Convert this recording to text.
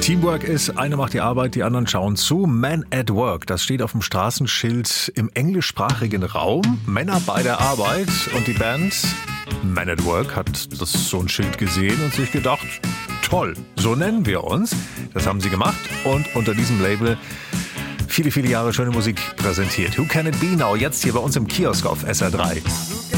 Teamwork ist, eine macht die Arbeit, die anderen schauen zu. Man at Work, das steht auf dem Straßenschild im englischsprachigen Raum. Männer bei der Arbeit. Und die Band Man at Work hat so ein Schild gesehen und sich gedacht, toll, so nennen wir uns. Das haben sie gemacht und unter diesem Label viele, viele Jahre schöne Musik präsentiert. Who Can It Be Now? Jetzt hier bei uns im Kiosk auf SR3.